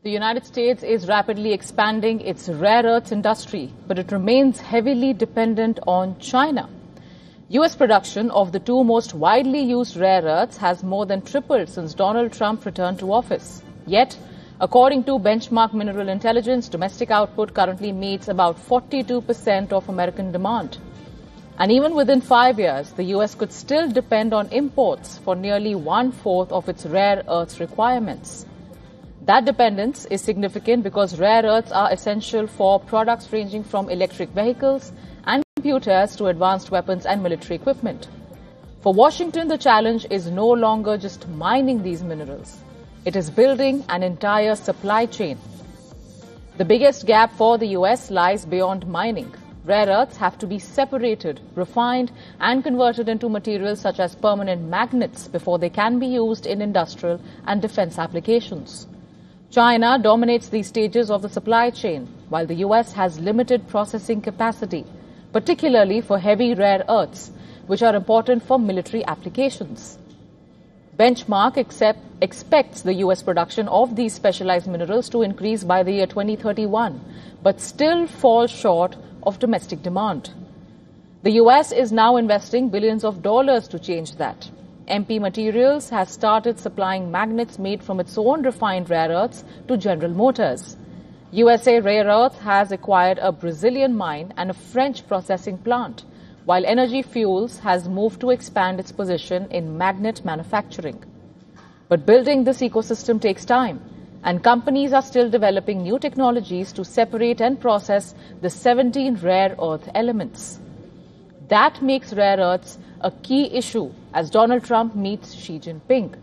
The United States is rapidly expanding its rare earths industry, but it remains heavily dependent on China. U.S. production of the two most widely used rare earths has more than tripled since Donald Trump returned to office. Yet, according to Benchmark Mineral Intelligence, domestic output currently meets about 42% of American demand. And even within 5 years, the U.S. could still depend on imports for nearly one-fourth of its rare earths requirements. That dependence is significant because rare earths are essential for products ranging from electric vehicles and computers to advanced weapons and military equipment. For Washington, the challenge is no longer just mining these minerals. It is building an entire supply chain. The biggest gap for the U.S. lies beyond mining. Rare earths have to be separated, refined, and converted into materials such as permanent magnets before they can be used in industrial and defense applications. China dominates these stages of the supply chain, while the U.S. has limited processing capacity, particularly for heavy rare earths, which are important for military applications. Benchmark expects the U.S. production of these specialized minerals to increase by the year 2031, but still fall short of domestic demand. The U.S. is now investing billions of dollars to change that. MP Materials has started supplying magnets made from its own refined rare earths to General Motors. USA Rare Earth has acquired a Brazilian mine and a French processing plant, while Energy Fuels has moved to expand its position in magnet manufacturing. But building this ecosystem takes time, and companies are still developing new technologies to separate and process the 17 rare earth elements. That makes rare earths a key issue as Donald Trump meets Xi Jinping.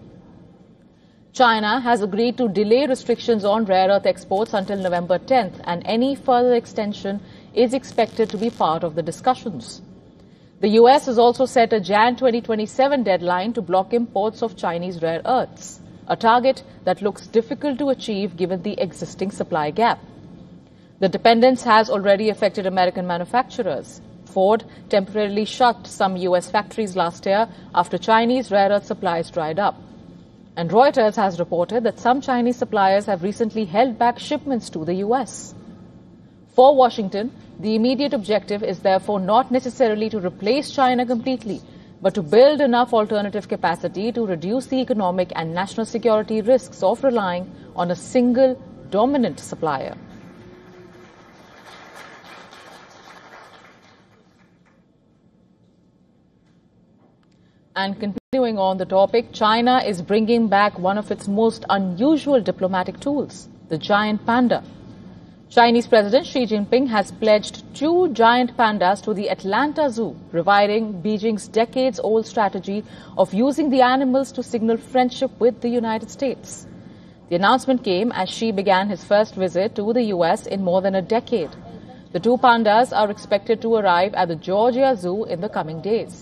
China has agreed to delay restrictions on rare earth exports until November 10th, and any further extension is expected to be part of the discussions. The U.S. has also set a Jan 2027 deadline to block imports of Chinese rare earths, a target that looks difficult to achieve given the existing supply gap. The dependence has already affected American manufacturers. Ford temporarily shut some U.S. factories last year after Chinese rare earth supplies dried up. And Reuters has reported that some Chinese suppliers have recently held back shipments to the U.S. For Washington, the immediate objective is therefore not necessarily to replace China completely, but to build enough alternative capacity to reduce the economic and national security risks of relying on a single dominant supplier. And continuing on the topic, China is bringing back one of its most unusual diplomatic tools, the giant panda. Chinese President Xi Jinping has pledged 2 giant pandas to the Atlanta Zoo, reviving Beijing's decades-old strategy of using the animals to signal friendship with the United States. The announcement came as Xi began his first visit to the U.S. in more than a decade. The 2 pandas are expected to arrive at the Georgia Zoo in the coming days.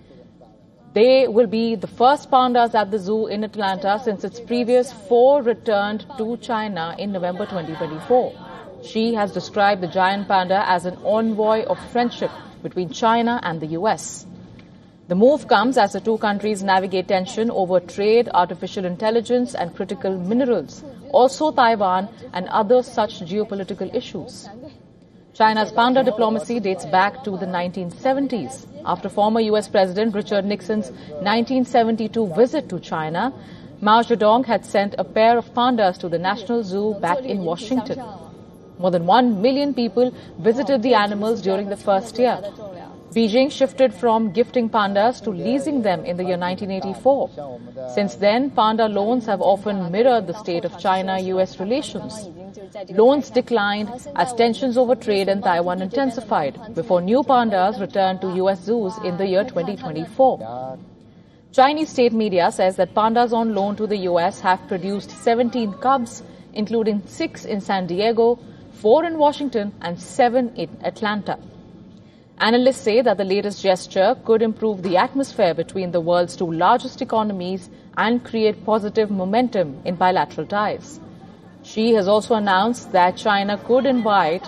They will be the first pandas at the zoo in Atlanta since its previous 4 returned to China in November 2024. Xi has described the giant panda as an envoy of friendship between China and the U.S. The move comes as the 2 countries navigate tension over trade, artificial intelligence and critical minerals, also Taiwan and other such geopolitical issues. China's panda diplomacy dates back to the 1970s. After former U.S. President Richard Nixon's 1972 visit to China, Mao Zedong had sent a pair of pandas to the National Zoo back in Washington. More than 1 million people visited the animals during the first year. Beijing shifted from gifting pandas to leasing them in the year 1984. Since then, panda loans have often mirrored the state of China-U.S. relations. Loans declined as tensions over trade in Taiwan intensified before new pandas returned to U.S. zoos in the year 2024. Chinese state media says that pandas on loan to the U.S. have produced 17 cubs, including 6 in San Diego, 4 in Washington and 7 in Atlanta. Analysts say that the latest gesture could improve the atmosphere between the world's 2 largest economies and create positive momentum in bilateral ties. Xi has also announced that China could invite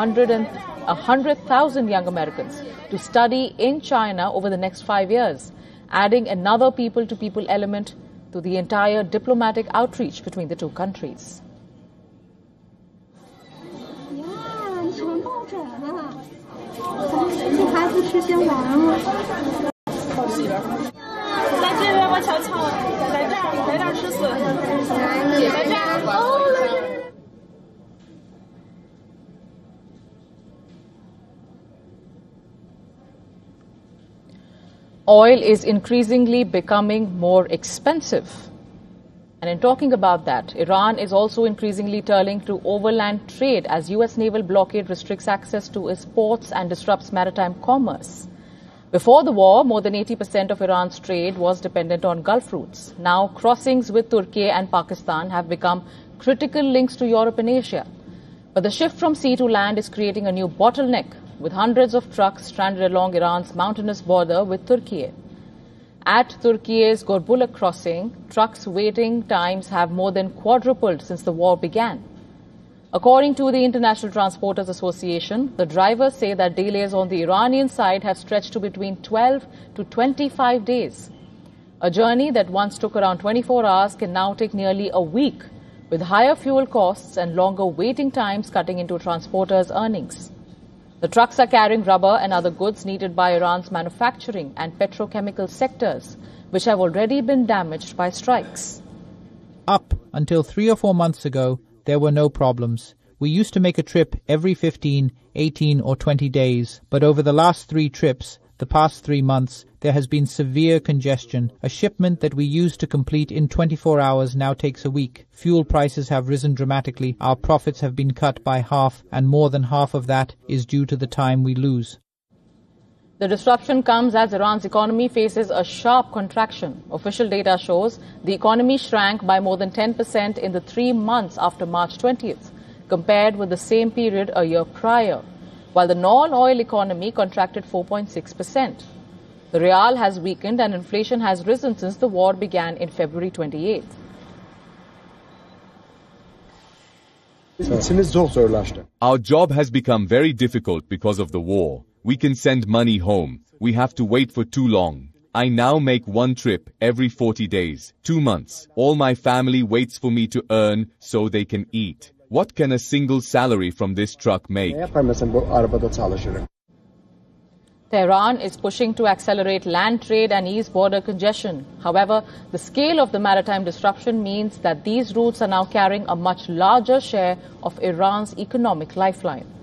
100,000 young Americans to study in China over the next 5 years, adding another people-to-people element to the entire diplomatic outreach between the 2 countries. 整了，你还不吃先完了。 好媳妇儿，来这边吧，乔乔，来这儿，来这儿吃笋，来这儿，哦，来这儿。 Oil is increasingly becoming more expensive. And in talking about that, Iran is also increasingly turning to overland trade as US naval blockade restricts access to its ports and disrupts maritime commerce. Before the war, more than 80% of Iran's trade was dependent on Gulf routes. Now, crossings with Turkey and Pakistan have become critical links to Europe and Asia. But the shift from sea to land is creating a new bottleneck, with hundreds of trucks stranded along Iran's mountainous border with Turkey. At Turkey's Gorbulak crossing, trucks' waiting times have more than quadrupled since the war began. According to the International Transporters Association, the drivers say that delays on the Iranian side have stretched to between 12 to 25 days. A journey that once took around 24 hours can now take nearly a week, with higher fuel costs and longer waiting times cutting into transporters' earnings. The trucks are carrying rubber and other goods needed by Iran's manufacturing and petrochemical sectors, which have already been damaged by strikes. Up until 3 or 4 months ago, there were no problems. We used to make a trip every 15, 18 or 20 days, but over the last 3 trips, the past 3 months, there has been severe congestion. A shipment that we used to complete in 24 hours now takes a week. Fuel prices have risen dramatically. Our profits have been cut by half, and more than half of that is due to the time we lose. The disruption comes as Iran's economy faces a sharp contraction. Official data shows the economy shrank by more than 10% in the 3 months after March 20th, compared with the same period a year prior, while the non-oil economy contracted 4.6%. The rial has weakened and inflation has risen since the war began in February 28th. Our job has become very difficult because of the war. We can send money home. We have to wait for too long. I now make one trip every 40 days, 2 months. All my family waits for me to earn so they can eat. What can a single salary from this truck make? Tehran is pushing to accelerate land trade and ease border congestion. However, the scale of the maritime disruption means that these routes are now carrying a much larger share of Iran's economic lifeline.